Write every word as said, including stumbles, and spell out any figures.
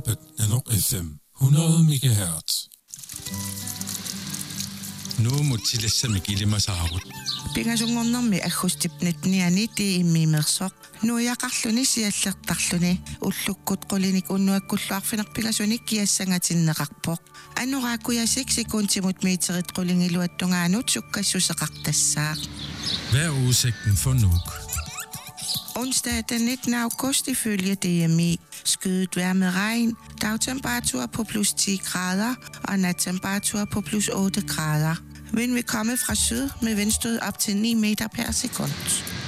Nano F M hundrede megahertz. Nu mutilissa mikilimasaarut. Pingasungornermi agustipnitniani tiimmiimersoq nuiaqarluni siallertarluni ullukkut qulinik unnuakkulluarfineq pingasunik kiassangatinneqarpoq annoraakuyasik sekuntimut meterit qulingiluattungaanut sukkassuseqartassaaq. Hvad er udsigten for Nuuk? Onsdag den nittende august ifølge D M I. Skyet vejr med regn, dagtemperatur på plus ti grader og nattemperatur på plus otte grader. Vind vil komme fra syd med vindstød op til ni meter per sekund.